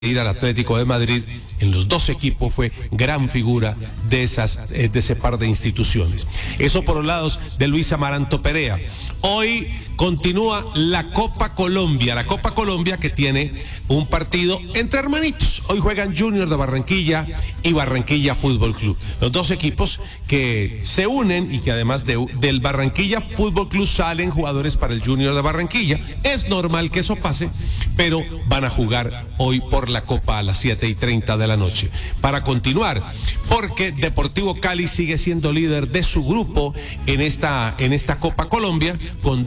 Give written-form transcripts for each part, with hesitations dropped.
ir al Atlético de Madrid, en los dos equipos fue gran figura de ese par de instituciones. Eso por los lados de Luis Amaranto Perea. Hoy continúa la Copa Colombia que tiene un partido entre hermanitos. Hoy juegan Junior de Barranquilla y Barranquilla Fútbol Club. Los dos equipos que se unen y que además del Barranquilla Fútbol Club salen jugadores para el Junior de Barranquilla. Es normal que eso pase, pero van a jugar hoy por la Copa a las 7:30 de la noche. Para continuar, porque Deportivo Cali sigue siendo líder de su grupo en esta Copa Colombia con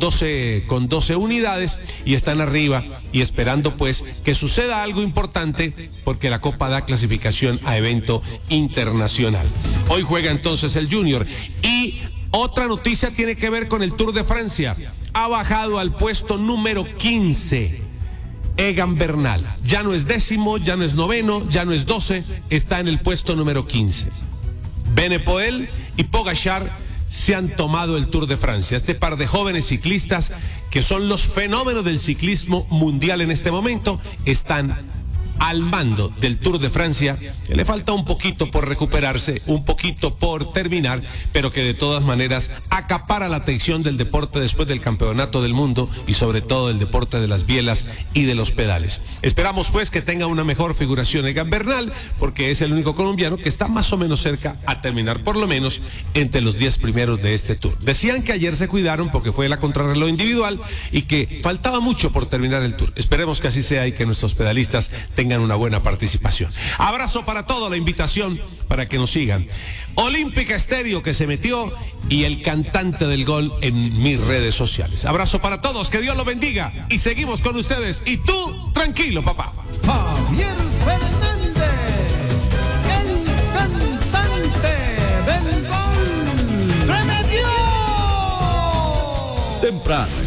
12 unidades y están arriba y esperando pues que suceda algo importante porque la Copa da clasificación a evento internacional. Hoy juega entonces el Junior y otra noticia tiene que ver con el Tour de Francia. Ha bajado al puesto número 15. Egan Bernal, ya no es 10º, ya no es 9º, ya no es 12, está en el puesto número 15. Benepoel y Pogačar se han tomado el Tour de Francia. Este par de jóvenes ciclistas que son los fenómenos del ciclismo mundial en este momento están al mando del Tour de Francia, que le falta un poquito por recuperarse, un poquito por terminar, pero que de todas maneras acapara la atención del deporte después del campeonato del mundo y sobre todo el deporte de las bielas y de los pedales. Esperamos pues que tenga una mejor figuración Egan Bernal, porque es el único colombiano que está más o menos cerca a terminar por lo menos entre los 10 primeros de este Tour. Decían que ayer se cuidaron porque fue la contrarreloj individual y que faltaba mucho por terminar el Tour. Esperemos que así sea y que nuestros pedalistas tengan una buena participación. Abrazo para todos, la invitación para que nos sigan. Olímpica Estéreo que se metió y el cantante del gol en mis redes sociales. Abrazo para todos, que Dios los bendiga y seguimos con ustedes. Y tú, tranquilo, papá. Javier Fernández, el cantante del gol, se metió. Temprano